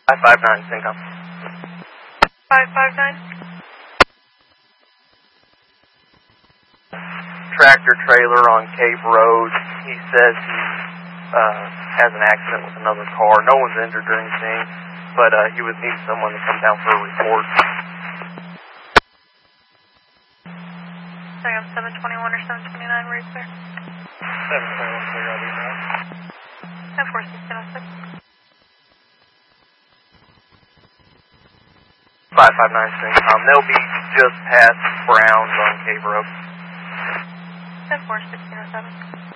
559, Syncom. 559. Tractor trailer on Cave Road. He says he has an accident with another car. No one's injured or anything, but he would need someone to come down for a report. I have 721 or 729, where is there? 721, so you're right now. Of course, it's going to 559, Syncom. They'll be just past Browns on Cave Road. 10-4, 1607.